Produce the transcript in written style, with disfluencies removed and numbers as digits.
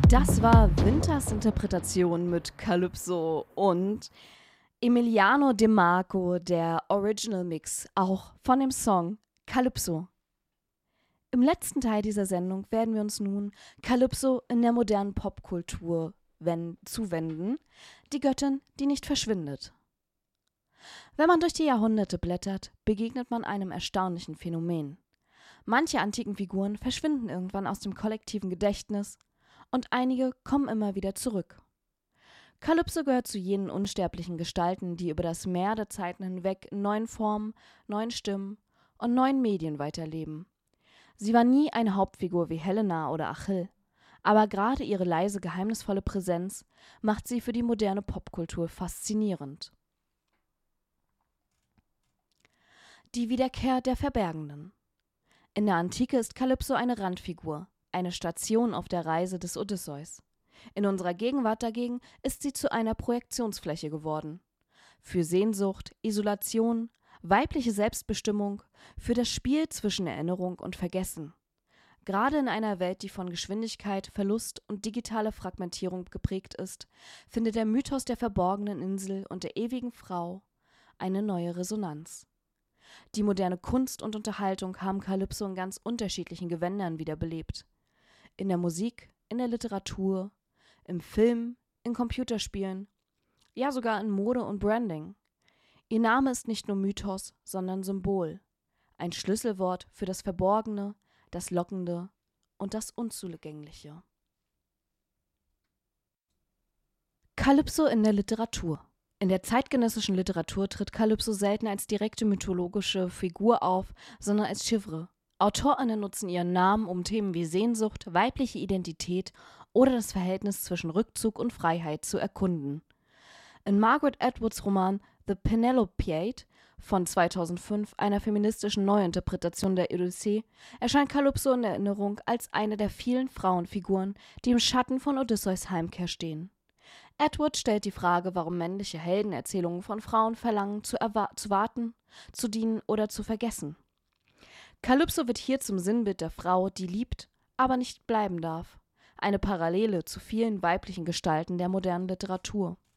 Das war Winters Interpretation mit Calypso und Emiliano De Marco, der Original Mix, auch von dem Song Calypso. Im letzten Teil dieser Sendung werden wir uns nun Calypso in der modernen Popkultur zuwenden, die Göttin, die nicht verschwindet. Wenn man durch die Jahrhunderte blättert, begegnet man einem erstaunlichen Phänomen. Manche antiken Figuren verschwinden irgendwann aus dem kollektiven Gedächtnis und einige kommen immer wieder zurück. Calypso gehört zu jenen unsterblichen Gestalten, die über das Meer der Zeiten hinweg in neuen Formen, neuen Stimmen und neuen Medien weiterleben. Sie war nie eine Hauptfigur wie Helena oder Achill, aber gerade ihre leise, geheimnisvolle Präsenz macht sie für die moderne Popkultur faszinierend. Die Wiederkehr der Verbergenden. In der Antike ist Calypso eine Randfigur, eine Station auf der Reise des Odysseus. In unserer Gegenwart dagegen ist sie zu einer Projektionsfläche geworden. Für Sehnsucht, Isolation, weibliche Selbstbestimmung, für das Spiel zwischen Erinnerung und Vergessen. Gerade in einer Welt, die von Geschwindigkeit, Verlust und digitaler Fragmentierung geprägt ist, findet der Mythos der verborgenen Insel und der ewigen Frau eine neue Resonanz. Die moderne Kunst und Unterhaltung haben Calypso in ganz unterschiedlichen Gewändern wiederbelebt. In der Musik, in der Literatur, im Film, in Computerspielen, ja sogar in Mode und Branding. Ihr Name ist nicht nur Mythos, sondern Symbol. Ein Schlüsselwort für das Verborgene, das Lockende und das Unzugängliche. Calypso in der Literatur. In der zeitgenössischen Literatur tritt Calypso selten als direkte mythologische Figur auf, sondern als Chiffre. AutorInnen nutzen ihren Namen, um Themen wie Sehnsucht, weibliche Identität oder das Verhältnis zwischen Rückzug und Freiheit zu erkunden. In Margaret Atwoods Roman The Penelopiad von 2005, einer feministischen Neuinterpretation der Odyssee, erscheint Calypso in Erinnerung als eine der vielen Frauenfiguren, die im Schatten von Odysseus Heimkehr stehen. Atwood stellt die Frage, warum männliche Heldenerzählungen von Frauen verlangen, zu warten, zu dienen oder zu vergessen. Calypso wird hier zum Sinnbild der Frau, die liebt, aber nicht bleiben darf. Eine Parallele zu vielen weiblichen Gestalten der modernen Literatur.